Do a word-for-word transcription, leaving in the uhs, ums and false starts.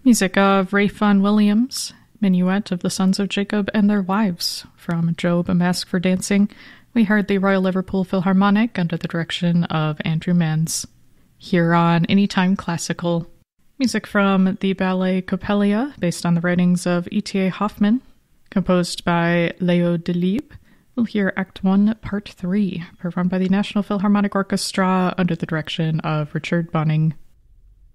Music of Ralph Vaughan Williams, Minuet of the Sons of Jacob and Their Wives. From Job, A Mask for Dancing, we heard the Royal Liverpool Philharmonic under the direction of Andrew Manz. Here on Anytime Classical, music from the ballet Coppelia, based on the writings of E T A Hoffmann, composed by Leo Delibes. We'll hear Act one, Part three, performed by the National Philharmonic Orchestra under the direction of Richard Bonynge.